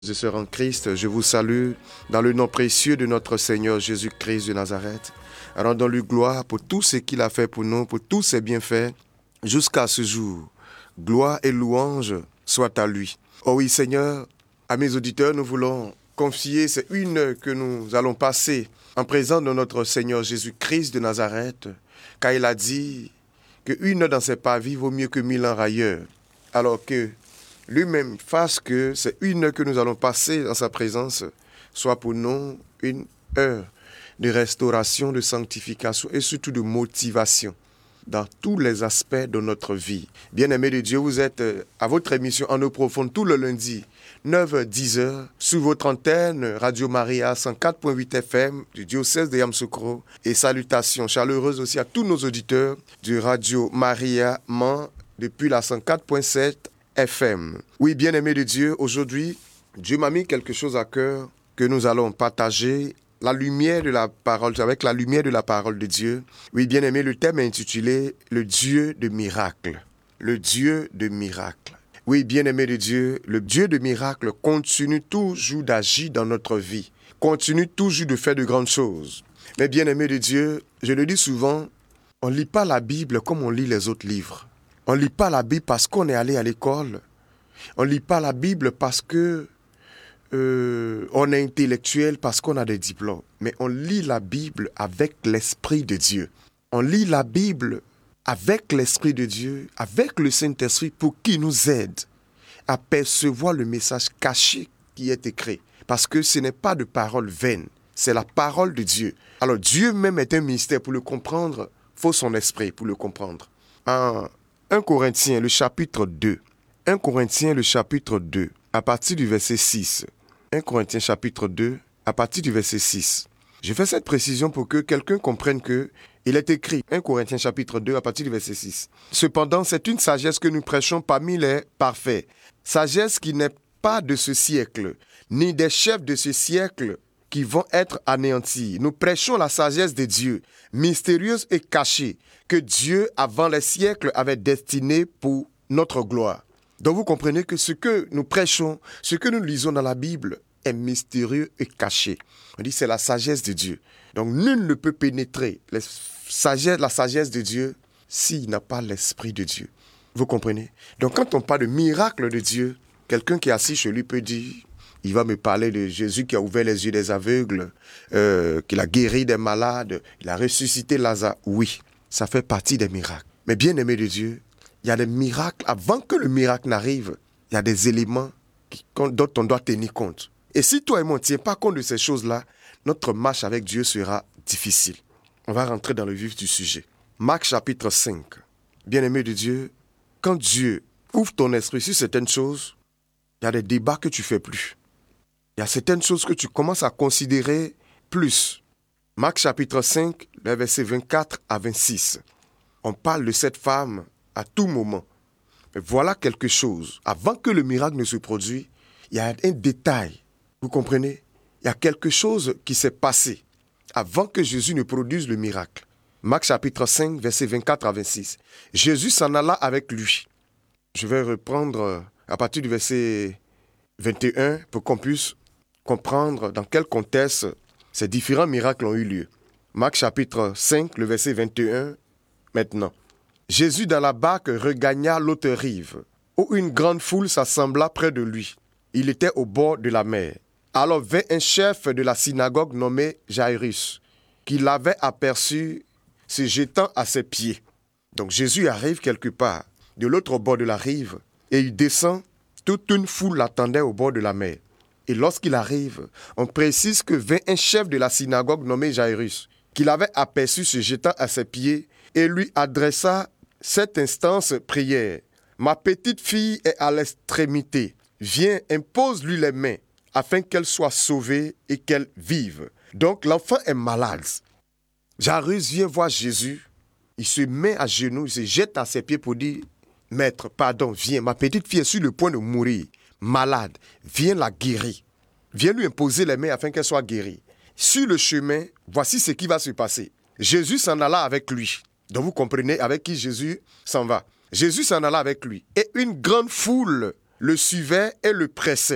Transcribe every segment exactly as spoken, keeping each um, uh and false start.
Je sœurs en Christ, je vous salue dans le nom précieux de notre Seigneur Jésus-Christ de Nazareth. Rendons-lui gloire pour tout ce qu'il a fait pour nous, pour tous ses bienfaits jusqu'à ce jour. Gloire et louange soient à lui. Oh oui Seigneur, à mes auditeurs, nous voulons confier ces une heure que nous allons passer en présence de notre Seigneur Jésus-Christ de Nazareth, car il a dit qu'une heure dans ses pavis vaut mieux que mille ans ailleurs. Alors que lui-même fasse que c'est une heure que nous allons passer dans sa présence soit pour nous une heure de restauration, de sanctification et surtout de motivation dans tous les aspects de notre vie. Bien-aimés de Dieu, vous êtes à votre émission En eau profonde tout le lundi, neuf heures dix heures, sur votre antenne Radio Maria cent quatre virgule huit F M du diocèse de Yamoussoukro. Et salutations chaleureuses aussi à tous nos auditeurs du Radio Maria Mans depuis la cent quatre virgule sept F M. Oui, bien-aimés de Dieu, aujourd'hui, Dieu m'a mis quelque chose à cœur que nous allons partager, la lumière de la parole, avec la lumière de la parole de Dieu. Oui, bien-aimés, le thème est intitulé « Le Dieu de miracles ». Le Dieu de miracles. Oui, bien-aimés de Dieu, le Dieu de miracles continue toujours d'agir dans notre vie, continue toujours de faire de grandes choses. Mais bien-aimés de Dieu, je le dis souvent, on ne lit pas la Bible comme on lit les autres livres. On ne lit pas la Bible parce qu'on est allé à l'école. On ne lit pas la Bible parce que euh, on est intellectuel, parce qu'on a des diplômes. Mais on lit la Bible avec l'Esprit de Dieu. On lit la Bible avec l'Esprit de Dieu, avec le Saint-Esprit pour qu'il nous aide à percevoir le message caché qui est écrit. Parce que ce n'est pas de parole vaine, c'est la parole de Dieu. Alors Dieu même est un mystère. Pour le comprendre, il faut son esprit pour le comprendre. En un Corinthiens, le chapitre deux. un Corinthiens, le chapitre deux, à partir du verset six. un Corinthiens, chapitre deux, à partir du verset six. Je fais cette précision pour que quelqu'un comprenne que il est écrit, un Corinthiens, chapitre deux, à partir du verset six. Cependant, c'est une sagesse que nous prêchons parmi les parfaits. Sagesse qui n'est pas de ce siècle, ni des chefs de ce siècle qui vont être anéantis. Nous prêchons la sagesse de Dieu, mystérieuse et cachée, que Dieu, avant les siècles, avait destinée pour notre gloire. Donc vous comprenez que ce que nous prêchons, ce que nous lisons dans la Bible est mystérieux et caché. On dit c'est la sagesse de Dieu. Donc nul ne peut pénétrer les sagesse, la sagesse de Dieu s'il n'a pas l'Esprit de Dieu. Vous comprenez? Donc quand on parle de miracle de Dieu, quelqu'un qui est assis chez lui peut dire... Il va me parler de Jésus qui a ouvert les yeux des aveugles, euh, qu'il a guéri des malades, il a ressuscité Lazare. Oui, ça fait partie des miracles. Mais bien aimé de Dieu, il y a des miracles. Avant que le miracle n'arrive, il y a des éléments qui, dont on doit tenir compte. Et si toi et moi ne tiens pas compte de ces choses-là, notre marche avec Dieu sera difficile. On va rentrer dans le vif du sujet. Marc chapitre cinq. Bien aimé de Dieu, quand Dieu ouvre ton esprit sur certaines choses, il y a des débats que tu ne fais plus. Il y a certaines choses que tu commences à considérer plus. Marc chapitre cinq, les versets vingt-quatre à vingt-six. On parle de cette femme à tout moment. Mais voilà quelque chose. Avant que le miracle ne se produise, il y a un détail. Vous comprenez? Il y a quelque chose qui s'est passé avant que Jésus ne produise le miracle. Marc chapitre cinq, versets vingt-quatre à vingt-six. Jésus s'en alla avec lui. Je vais reprendre à partir du verset vingt et un pour qu'on puisse comprendre dans quel contexte ces différents miracles ont eu lieu. Marc chapitre cinq, le verset vingt et un, maintenant. Jésus dans la barque regagna l'autre rive, où une grande foule s'assembla près de lui. Il était au bord de la mer. Alors vint un chef de la synagogue nommé Jairus, qui l'avait aperçu se jetant à ses pieds. Donc Jésus arrive quelque part, de l'autre bord de la rive, et il descend. Toute une foule l'attendait au bord de la mer. Et lorsqu'il arrive, on précise que vint un chef de la synagogue nommé Jairus, qu'il avait aperçu se jetant à ses pieds, et lui adressa cette instance prière. « Ma petite fille est à l'extrémité. Viens, impose-lui les mains, afin qu'elle soit sauvée et qu'elle vive. » Donc l'enfant est malade. Jairus vient voir Jésus, il se met à genoux, il se jette à ses pieds pour dire « Maître, pardon, viens, ma petite fille est sur le point de mourir. Malade, viens la guérir. Viens lui imposer les mains afin qu'elle soit guérie. » Sur le chemin, voici ce qui va se passer. Jésus s'en alla avec lui. Donc vous comprenez avec qui Jésus s'en va. Jésus s'en alla avec lui. Et une grande foule le suivait et le pressait.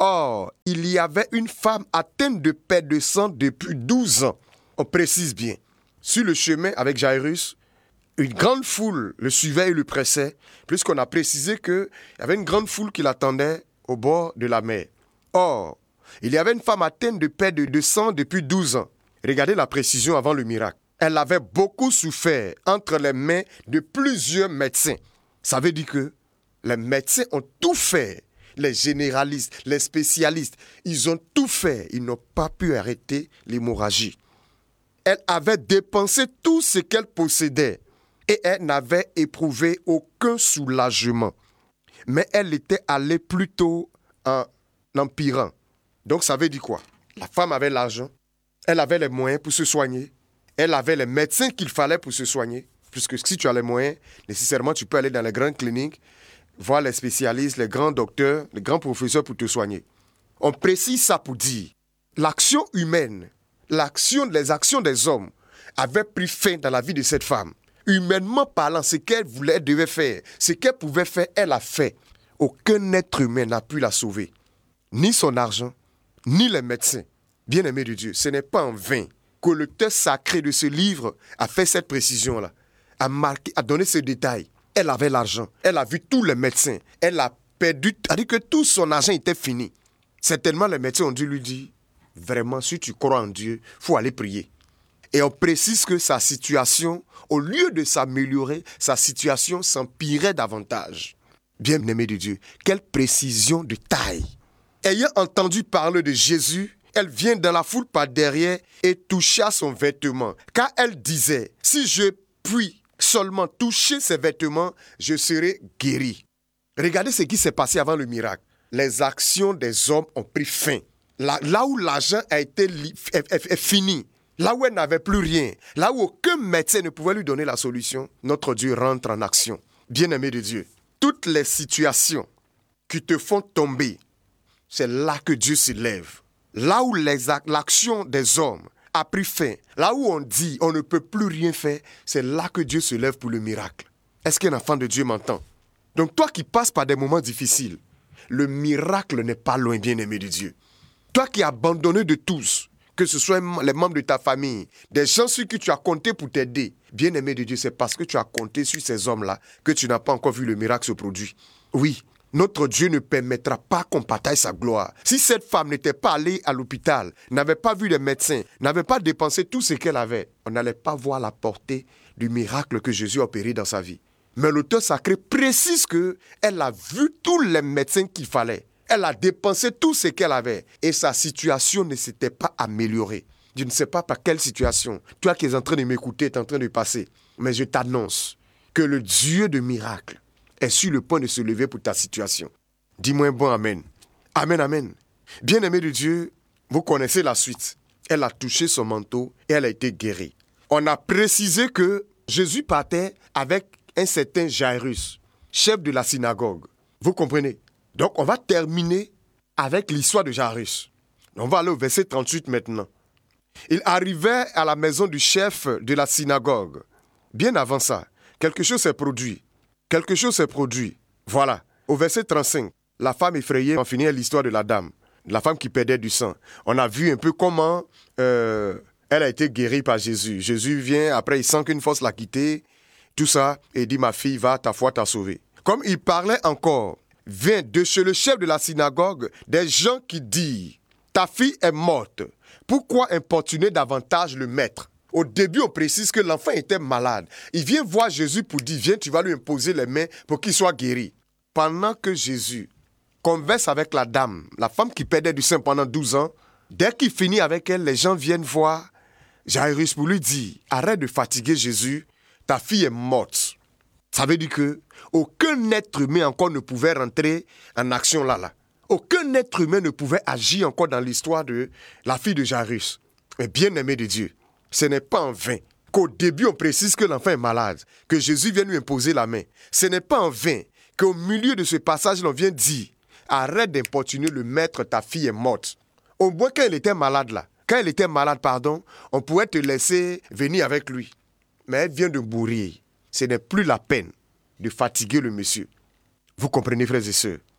Or, il y avait une femme atteinte de perte de sang depuis douze ans. On précise bien. Sur le chemin avec Jairus, une grande foule le suivait et le pressait, puisqu'on a précisé qu'il y avait une grande foule qui l'attendait au bord de la mer. Or, il y avait une femme atteinte de perte de sang depuis douze ans. Regardez la précision avant le miracle. Elle avait beaucoup souffert entre les mains de plusieurs médecins. Ça veut dire que les médecins ont tout fait. Les généralistes, les spécialistes, ils ont tout fait. Ils n'ont pas pu arrêter l'hémorragie. Elle avait dépensé tout ce qu'elle possédait et elle n'avait éprouvé aucun soulagement. Mais elle était allée plutôt en empirant. Donc ça veut dire quoi? La femme avait l'argent, elle avait les moyens pour se soigner, elle avait les médecins qu'il fallait pour se soigner, puisque si tu as les moyens, nécessairement tu peux aller dans les grandes cliniques, voir les spécialistes, les grands docteurs, les grands professeurs pour te soigner. On précise ça pour dire, l'action humaine, l'action, les actions des hommes avaient pris fin dans la vie de cette femme. Humainement parlant, ce qu'elle voulait, elle devait faire, ce qu'elle pouvait faire, elle a fait. Aucun être humain n'a pu la sauver. Ni son argent, ni les médecins. Bien-aimés de Dieu, ce n'est pas en vain que l'auteur sacré de ce livre a fait cette précision-là, a marqué, a donné ce détail. Elle avait l'argent, elle a vu tous les médecins, elle a perdu, c'est-à-dire que tout son argent était fini. Certainement, les médecins ont dû lui dire, vraiment, si tu crois en Dieu, il faut aller prier. Et on précise que sa situation, au lieu de s'améliorer, sa situation s'empirait davantage. Bien-aimé de Dieu, quelle précision de taille. Ayant entendu parler de Jésus, elle vient dans la foule par derrière et toucha son vêtement. Car elle disait, si je puis seulement toucher ses vêtements, je serai guéri. Regardez ce qui s'est passé avant le miracle. Les actions des hommes ont pris fin. Là, là où l'argent a été li- est, est, est fini, là où elle n'avait plus rien, là où aucun médecin ne pouvait lui donner la solution, notre Dieu rentre en action. Bien-aimé de Dieu, toutes les situations qui te font tomber, c'est là que Dieu se lève. Là où les, l'action des hommes a pris fin, là où on dit on ne peut plus rien faire, c'est là que Dieu se lève pour le miracle. Est-ce qu'un enfant de Dieu m'entend? Donc toi qui passes par des moments difficiles, le miracle n'est pas loin, bien-aimé de Dieu. Toi qui es abandonné de tous, que ce soit les membres de ta famille, des gens sur qui tu as compté pour t'aider, bien-aimé de Dieu, c'est parce que tu as compté sur ces hommes-là que tu n'as pas encore vu le miracle se produire. Oui, notre Dieu ne permettra pas qu'on partage sa gloire. Si cette femme n'était pas allée à l'hôpital, n'avait pas vu les médecins, n'avait pas dépensé tout ce qu'elle avait, on n'allait pas voir la portée du miracle que Jésus a opéré dans sa vie. Mais l'auteur sacré précise qu'elle a vu tous les médecins qu'il fallait. Elle a dépensé tout ce qu'elle avait et sa situation ne s'était pas améliorée. Je ne sais pas par quelle situation. Toi qui es en train de m'écouter, tu es en train de passer. Mais je t'annonce que le Dieu de miracles est sur le point de se lever pour ta situation. Dis-moi un bon amen. Amen, amen. Bien-aimé de Dieu, vous connaissez la suite. Elle a touché son manteau et elle a été guérie. On a précisé que Jésus partait avec un certain Jairus, chef de la synagogue. Vous comprenez? Donc, on va terminer avec l'histoire de Jairus. On va aller au verset trente-huit maintenant. Il arrivait à la maison du chef de la synagogue. Bien avant ça, quelque chose s'est produit. Quelque chose s'est produit. Voilà. Au verset trente-cinq, la femme effrayée, on finit l'histoire de la dame, la femme qui perdait du sang. On a vu un peu comment euh, elle a été guérie par Jésus. Jésus vient, après il sent qu'une force l'a quittée, tout ça, et il dit, ma fille, va, ta foi t'a sauvée. Comme il parlait encore, vient de chez le chef de la synagogue des gens qui disent, ta fille est morte. Pourquoi importuner davantage le maître? Au début, on précise que l'enfant était malade. Il vient voir Jésus pour dire, viens, tu vas lui imposer les mains pour qu'il soit guéri. Pendant que Jésus converse avec la dame, la femme qui perdait du sang pendant douze ans, dès qu'il finit avec elle, les gens viennent voir Jairus pour lui dire, arrête de fatiguer Jésus, ta fille est morte. Ça veut dire que aucun être humain encore ne pouvait rentrer en action là, là. Aucun être humain ne pouvait agir encore dans l'histoire de la fille de Jairus. Mais bien-aimé de Dieu, ce n'est pas en vain qu'au début on précise que l'enfant est malade, que Jésus vient lui imposer la main. Ce n'est pas en vain qu'au milieu de ce passage, l'on vient dire, arrête d'importuner le maître, ta fille est morte. Au moins quand elle était malade là, quand elle était malade, pardon, on pouvait te laisser venir avec lui. Mais elle vient de mourir. Ce n'est plus la peine de fatiguer le monsieur. Vous comprenez, frères et sœurs?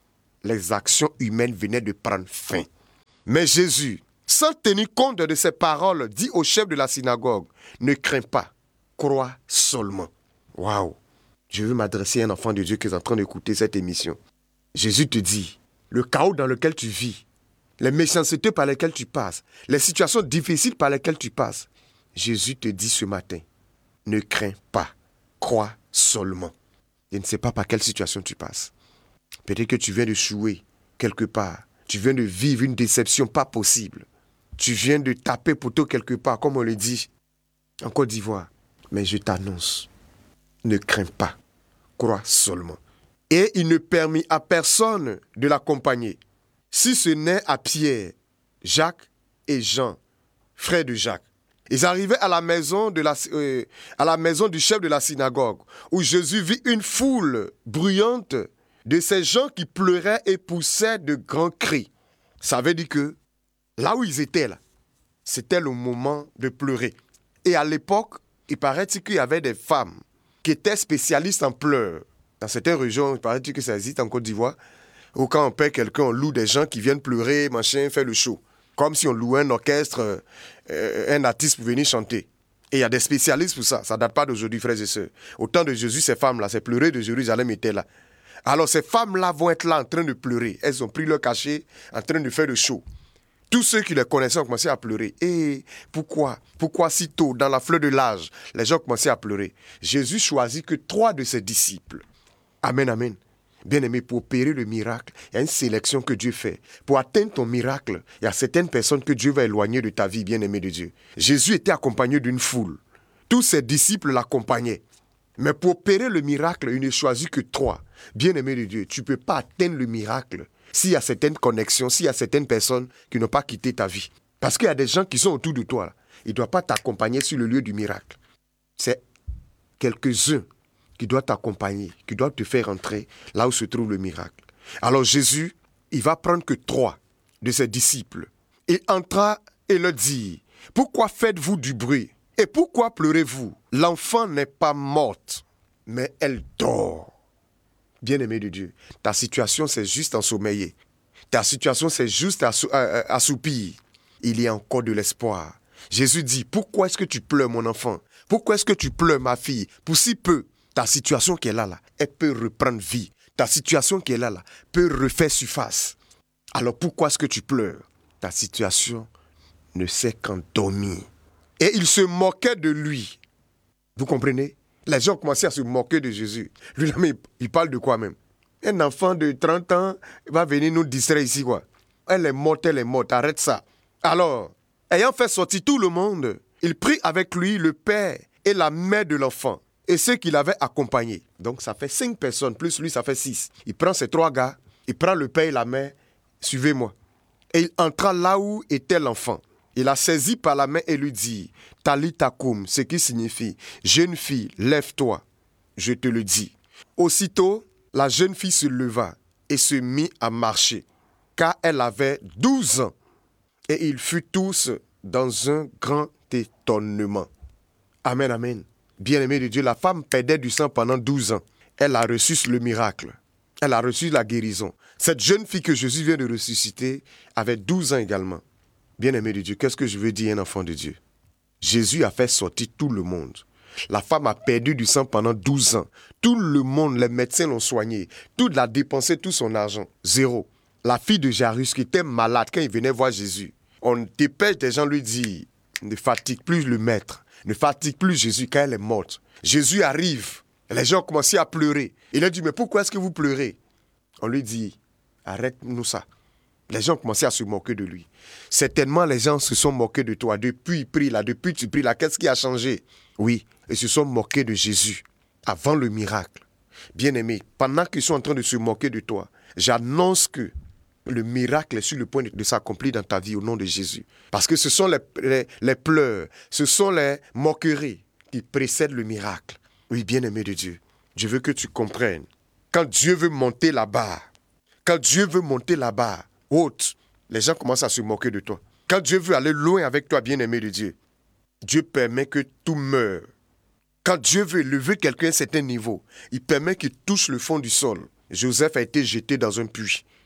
les actions humaines venaient de prendre fin. Mais Jésus, sans tenir compte de ces paroles, dit au chef de la synagogue, ne crains pas, crois seulement. Waouh! Je veux m'adresser à un enfant de Dieu qui est en train d'écouter cette émission. Jésus te dit, le chaos dans lequel tu vis, les méchancetés par lesquelles tu passes, les situations difficiles par lesquelles tu passes, Jésus te dit ce matin, ne crains pas, crois seulement. Je ne sais pas par quelle situation tu passes. Peut-être que tu viens de chouer quelque part. Tu viens de vivre une déception pas possible. Tu viens de taper poteau quelque part, comme on le dit en Côte d'Ivoire. Mais je t'annonce, ne crains pas, crois seulement. Et il ne permit à personne de l'accompagner, si ce n'est à Pierre, Jacques et Jean, frères de Jacques. Ils arrivaient à la maison, de la, euh, à la maison du chef de la synagogue, où Jésus vit une foule bruyante de ces gens qui pleuraient et poussaient de grands cris. Ça veut dire que là où ils étaient, là, c'était le moment de pleurer. Et à l'époque, il paraît qu'il y avait des femmes qui étaient spécialistes en pleurs. Dans certaines régions, il paraît que ça existe en Côte d'Ivoire, où quand on paie quelqu'un, on loue des gens qui viennent pleurer, machin, faire le show. Comme si on louait un orchestre, euh, un artiste pour venir chanter. Et il y a des spécialistes pour ça. Ça ne date pas d'aujourd'hui, frères et sœurs. Au temps de Jésus, ces femmes-là, ces pleurées de Jérusalem étaient là. Alors ces femmes-là vont être là en train de pleurer. Elles ont pris leur cachet, en train de faire le show. Tous ceux qui les connaissaient ont commencé à pleurer. Et pourquoi Pourquoi si tôt, dans la fleur de l'âge, les gens ont commencé à pleurer? Jésus choisit que trois de ses disciples. Amen, amen. Bien-aimé, pour opérer le miracle, il y a une sélection que Dieu fait. Pour atteindre ton miracle, il y a certaines personnes que Dieu va éloigner de ta vie, bien-aimé de Dieu. Jésus était accompagné d'une foule. Tous ses disciples l'accompagnaient. Mais pour opérer le miracle, il ne choisit que trois. Bien-aimé de Dieu, tu ne peux pas atteindre le miracle s'il y a certaines connexions, s'il y a certaines personnes qui n'ont pas quitté ta vie. Parce qu'il y a des gens qui sont autour de toi. Là. Ils ne doivent pas t'accompagner sur le lieu du miracle. C'est quelques-uns qui doivent t'accompagner, qui doivent te faire entrer là où se trouve le miracle. Alors Jésus, il va prendre que trois de ses disciples. Il entra et leur dit, « Pourquoi faites-vous du bruit? Et pourquoi pleurez-vous? L'enfant n'est pas morte, mais elle dort. » Bien-aimé de Dieu, ta situation c'est juste ensommeiller. Ta situation c'est juste assou- euh, assoupir. Il y a encore de l'espoir. Jésus dit, « Pourquoi est-ce que tu pleures mon enfant? Pourquoi est-ce que tu pleures ma fille? Pour si peu. » Ta situation qui est là, là, elle peut reprendre vie. Ta situation qui est là, là, peut refaire surface. Alors pourquoi est-ce que tu pleures? Ta situation ne sait qu'endormir. Et il se moquait de lui. Vous comprenez? Les gens commençaient à se moquer de Jésus. Lui, là, mais il parle de quoi même? Un enfant de trente ans va venir nous distraire ici, quoi. Elle est morte, elle est morte, arrête ça. Alors, ayant fait sortir tout le monde, il prit avec lui le père et la mère de l'enfant. Et ceux qui l'avaient accompagné. Donc ça fait cinq personnes, plus lui ça fait six. Il prend ces trois gars, il prend le père et la mère, suivez-moi. Et il entra là où était l'enfant. Il la saisit par la main et lui dit, Talitha koum, ce qui signifie, jeune fille, lève-toi, je te le dis. Aussitôt, la jeune fille se leva et se mit à marcher, car elle avait douze ans. Et ils furent tous dans un grand étonnement. Amen, amen. Bien-aimé de Dieu, la femme perdait du sang pendant douze ans. Elle a reçu le miracle. Elle a reçu la guérison. Cette jeune fille que Jésus vient de ressusciter avait douze ans également. Bien-aimé de Dieu, qu'est-ce que je veux dire un enfant de Dieu? Jésus a fait sortir tout le monde. La femme a perdu du sang pendant douze ans. Tout le monde, les médecins l'ont soignée. Tout l'a dépensé, tout son argent. Zéro. La fille de Jairus qui était malade quand il venait voir Jésus. On dépêche des gens lui dire, ne fatigue plus le maître. Ne fatigue plus Jésus quand elle est morte. Jésus arrive. Les gens ont commencé à pleurer. Il a dit, mais pourquoi est-ce que vous pleurez? On lui dit, arrête-nous ça. Les gens ont commencé à se moquer de lui. Certainement, les gens se sont moqués de toi. Depuis il prie là, depuis tu pries là, qu'est-ce qui a changé? Oui, ils se sont moqués de Jésus avant le miracle. Bien-aimé, pendant qu'ils sont en train de se moquer de toi, j'annonce que le miracle est sur le point de s'accomplir dans ta vie au nom de Jésus. Parce que ce sont les, les, les pleurs, ce sont les moqueries qui précèdent le miracle. Oui, bien-aimé de Dieu, je veux que tu comprennes. Quand Dieu veut monter la barre, quand Dieu veut monter la barre haute, les gens commencent à se moquer de toi. Quand Dieu veut aller loin avec toi, bien-aimé de Dieu, Dieu permet que tout meure. Quand Dieu veut lever quelqu'un à un certain niveau, il permet qu'il touche le fond du sol. Joseph a été jeté dans un puits.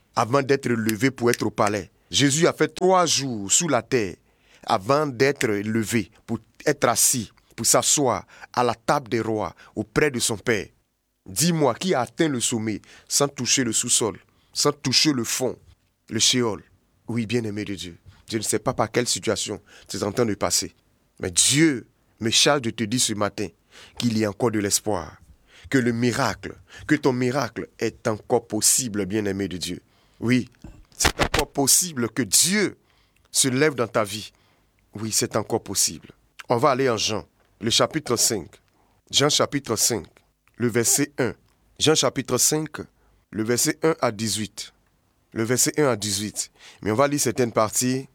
avant d'être levé pour être au palais. Jésus a fait trois jours sous la terre avant d'être levé, pour être assis, pour s'asseoir à la table des rois auprès de son Père. Dis-moi, qui a atteint le sommet sans toucher le sous-sol, sans toucher le fond, le shéol? Oui, bien-aimé de Dieu, je ne sais pas par quelle situation tu es en train de passer, mais Dieu me charge de te dire ce matin qu'il y a encore de l'espoir, que le miracle, que ton miracle est encore possible, bien-aimé de Dieu. Oui, c'est encore possible que Dieu se lève dans ta vie. Oui, c'est encore possible. On va aller en Jean, le chapitre cinq. Jean chapitre cinq, le verset un. Jean chapitre cinq, le verset un à dix-huit. Le verset un à dix-huit. Mais on va lire certaines parties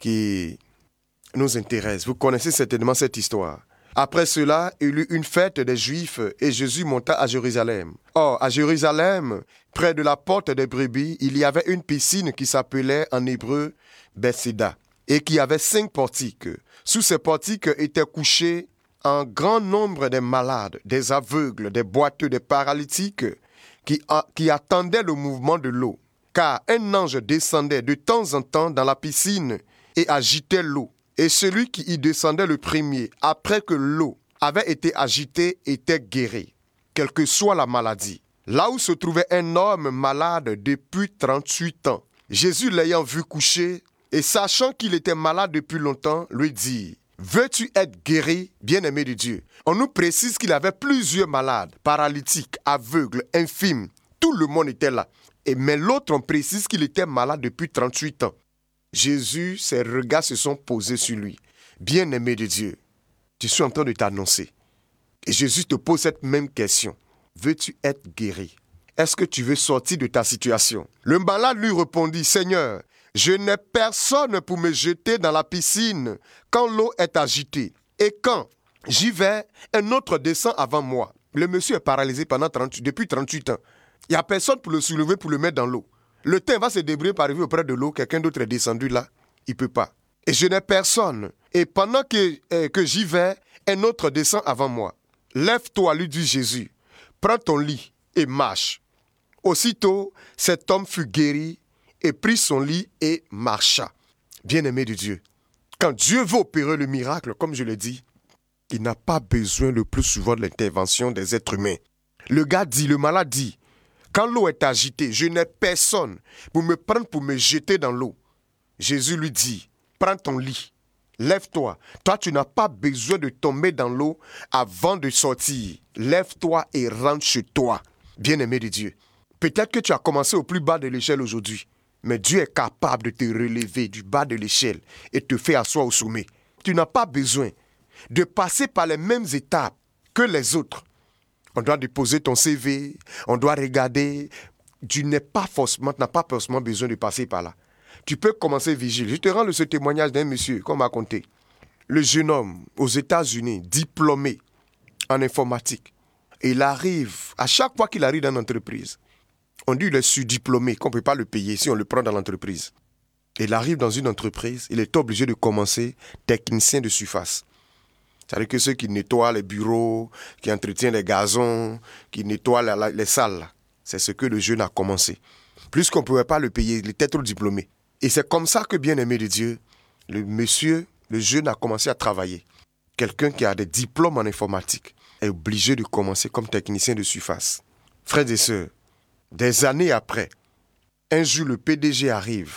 qui nous intéressent. Vous connaissez certainement cette histoire. Après cela, il y eut une fête des Juifs et Jésus monta à Jérusalem. Or, à Jérusalem, près de la porte des brebis, il y avait une piscine qui s'appelait en hébreu Bethesda et qui avait cinq portiques. Sous ces portiques étaient couchés un grand nombre de malades, des aveugles, des boiteux, des paralytiques qui, a, qui attendaient le mouvement de l'eau. Car un ange descendait de temps en temps dans la piscine et agitait l'eau. Et celui qui y descendait le premier, après que l'eau avait été agitée, était guéri, quelle que soit la maladie. Là où se trouvait un homme malade depuis trente-huit ans, Jésus l'ayant vu coucher, et sachant qu'il était malade depuis longtemps, lui dit, « Veux-tu être guéri, bien-aimé de Dieu ?» On nous précise qu'il avait plusieurs malades, paralytiques, aveugles, infirmes. Tout le monde était là. Et, mais l'autre, on précise qu'il était malade depuis trente-huit ans. Jésus, ses regards se sont posés sur lui. Bien-aimé de Dieu, je suis en train de t'annoncer. Et Jésus te pose cette même question. Veux-tu être guéri? Est-ce que tu veux sortir de ta situation? Le malade lui répondit, Seigneur, je n'ai personne pour me jeter dans la piscine quand l'eau est agitée. Et quand j'y vais, un autre descend avant moi. Le monsieur est paralysé pendant trente, depuis trente-huit ans. Il n'y a personne pour le soulever, pour le mettre dans l'eau. Le temps va se débrouiller pour arriver auprès de l'eau. Quelqu'un d'autre est descendu là. Il ne peut pas. Et je n'ai personne. Et pendant que, euh, que j'y vais, un autre descend avant moi. Lève-toi, lui dit Jésus. Prends ton lit et marche. Aussitôt, cet homme fut guéri et prit son lit et marcha. Bien-aimé de Dieu, quand Dieu veut opérer le miracle, comme je l'ai dit, il n'a pas besoin le plus souvent de l'intervention des êtres humains. Le gars dit, le malade dit, quand l'eau est agitée, je n'ai personne pour me prendre pour me jeter dans l'eau. Jésus lui dit, prends ton lit, lève-toi. Toi, tu n'as pas besoin de tomber dans l'eau avant de sortir. Lève-toi et rentre chez toi, bien-aimé de Dieu. Peut-être que tu as commencé au plus bas de l'échelle aujourd'hui, mais Dieu est capable de te relever du bas de l'échelle et te faire asseoir au sommet. Tu n'as pas besoin de passer par les mêmes étapes que les autres. On doit déposer ton C V, on doit regarder. Tu n'es pas forcément, tu n'as pas forcément besoin de passer par là. Tu peux commencer vigile. Je te rends ce témoignage d'un monsieur qu'on m'a conté. Le jeune homme aux États-Unis, diplômé en informatique. Et il arrive, à chaque fois qu'il arrive dans l'entreprise, on dit qu'il est surdiplômé, qu'on ne peut pas le payer si on le prend dans l'entreprise. Il arrive dans une entreprise, il est obligé de commencer technicien de surface. C'est-à-dire que ceux qui nettoient les bureaux, qui entretiennent les gazons, qui nettoient la, la, les salles, c'est ce que le jeune a commencé. Plus qu'on ne pouvait pas le payer, il était trop diplômé. Et c'est comme ça que, bien-aimé de Dieu, le monsieur, le jeune a commencé à travailler. Quelqu'un qui a des diplômes en informatique est obligé de commencer comme technicien de surface. Frères et sœurs, des années après, un jour le P D G arrive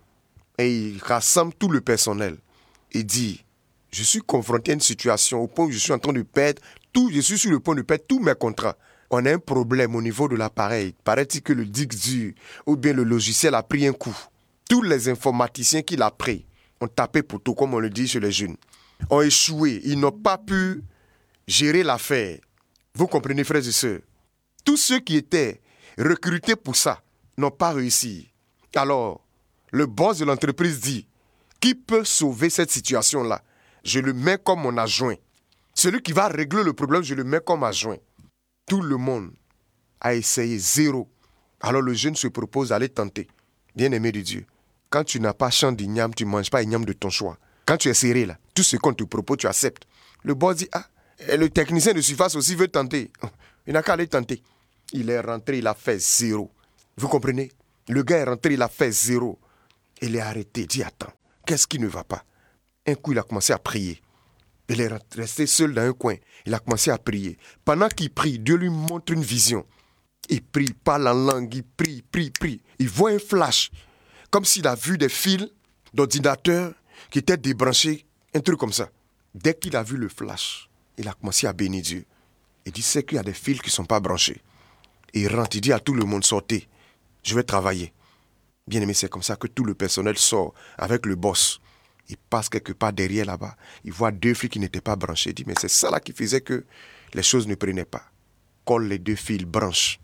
et il rassemble tout le personnel et dit « Je suis confronté à une situation au point où je suis en train de perdre tout, je suis sur le point de perdre tous mes contrats. On a un problème au niveau de l'appareil. Paraît-il que le disque dur ou bien le logiciel a pris un coup. Tous les informaticiens qu'il a pris ont tapé poteau, comme on le dit chez les jeunes, ont échoué. Ils n'ont pas pu gérer l'affaire. Vous comprenez, frères et sœurs? Tous ceux qui étaient recrutés pour ça n'ont pas réussi. Alors, le boss de l'entreprise dit, qui peut sauver cette situation-là? Je le mets comme mon adjoint. Celui qui va régler le problème, je le mets comme adjoint. Tout le monde a essayé zéro. Alors le jeune se propose d'aller tenter. Bien-aimé de Dieu, quand tu n'as pas champ d'igname, tu ne manges pas igname de ton choix. Quand tu es serré là, tout ce qu'on te propose, tu acceptes. Le boss dit, ah, et le technicien de surface aussi veut tenter. Il n'a qu'à aller tenter. Il est rentré, il a fait zéro. Vous comprenez? Le gars est rentré, il a fait zéro. Il est arrêté, il dit attends, qu'est-ce qui ne va pas? Un coup, il a commencé à prier. Il est resté seul dans un coin. Il a commencé à prier. Pendant qu'il prie, Dieu lui montre une vision. Il prie, il parle en langue, il prie, il prie, il prie. Il voit un flash, comme s'il a vu des fils d'ordinateur qui étaient débranchés, un truc comme ça. Dès qu'il a vu le flash, il a commencé à bénir Dieu. Il dit, c'est qu'il y a des fils qui ne sont pas branchés. Et il rentre, il dit à tout le monde, sortez, je vais travailler. Bien aimé, c'est comme ça que tout le personnel sort avec le boss. Il passe quelque part derrière là-bas. Il voit deux fils qui n'étaient pas branchés. Il dit, mais c'est ça là qui faisait que les choses ne prenaient pas. Colle les deux fils, branche.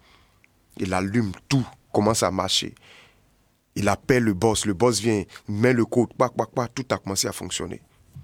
Il allume tout, commence à marcher. Il appelle le boss. Le boss vient, met le code, bac, bac, bac, tout a commencé à fonctionner.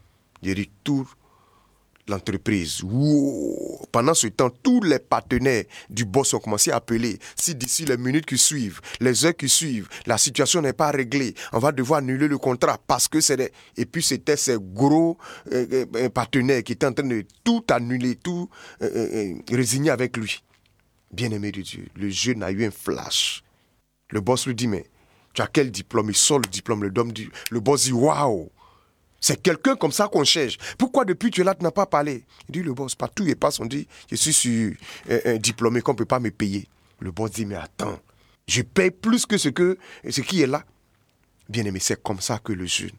Il dit, tout l'entreprise. Wow. Pendant ce temps, tous les partenaires du boss ont commencé à appeler. Si d'ici les minutes qui suivent, les heures qui suivent, la situation n'est pas réglée, on va devoir annuler le contrat parce que c'est des... Et puis c'était ces gros euh, euh, partenaires qui étaient en train de tout annuler, tout euh, euh, résigner avec lui. Bien-aimé de Dieu, le jeune a eu un flash. Le boss lui dit, mais tu as quel diplôme? Il sort le diplôme. Le, dit, le boss dit, waouh! C'est quelqu'un comme ça qu'on cherche. Pourquoi depuis tu es là, tu n'as pas parlé? Il dit, le boss, partout il passe, on dit, je suis sur un, un diplômé qu'on ne peut pas me payer. Le boss dit, mais attends, je paye plus que ce, que, ce qui est là. Bien-aimé, c'est comme ça que le jeune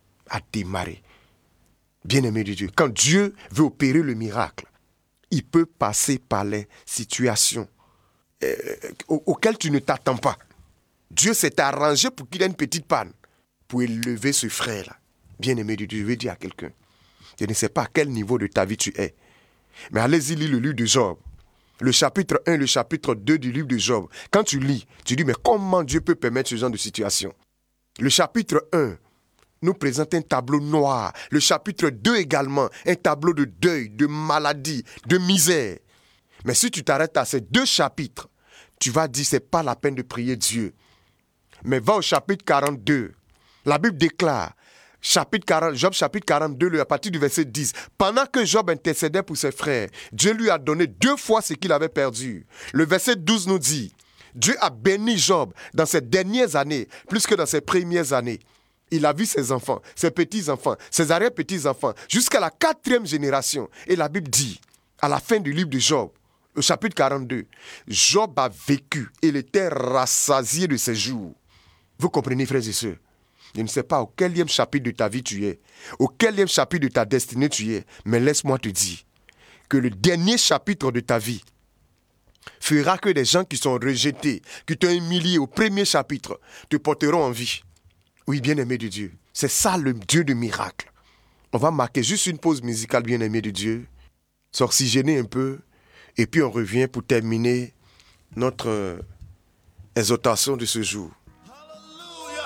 a démarré. Bien-aimé de Dieu, quand Dieu veut opérer le miracle, il peut passer par les situations euh, auxquelles tu ne t'attends pas. Dieu s'est arrangé pour qu'il ait une petite panne, pour élever ce frère-là. Bien-aimé de Dieu, je veux dire à quelqu'un, je ne sais pas à quel niveau de ta vie tu es, mais allez-y lire le livre de Job, le chapitre un, le chapitre deux du livre de Job. Quand tu lis, tu dis, mais comment Dieu peut permettre ce genre de situation? Le chapitre un nous présente un tableau noir. Le chapitre deux également, un tableau de deuil, de maladie, de misère. Mais si tu t'arrêtes à ces deux chapitres, tu vas dire, c'est pas la peine de prier Dieu. Mais va au chapitre quarante-deux. La Bible déclare, chapitre quarante, Job chapitre quarante-deux, à partir du verset dix. Pendant que Job intercédait pour ses frères, Dieu lui a donné deux fois ce qu'il avait perdu. Le verset douze nous dit, Dieu a béni Job dans ses dernières années, plus que dans ses premières années. Il a vu ses enfants, ses petits-enfants, ses arrière-petits-enfants, jusqu'à la quatrième génération. Et la Bible dit, à la fin du livre de Job, au chapitre quarante-deux, Job a vécu, il était rassasié de ses jours. Vous comprenez, frères et sœurs? Je ne sais pas au quelième chapitre de ta vie tu es, au quelième chapitre de ta destinée tu es, mais laisse-moi te dire que le dernier chapitre de ta vie fera que des gens qui sont rejetés, qui t'ont humilié au premier chapitre, te porteront en vie. Oui, bien-aimé de Dieu, c'est ça le Dieu de miracle. On va marquer juste une pause musicale, bien-aimé de Dieu, s'oxygéner un peu, et puis on revient pour terminer notre euh, exhortation de ce jour.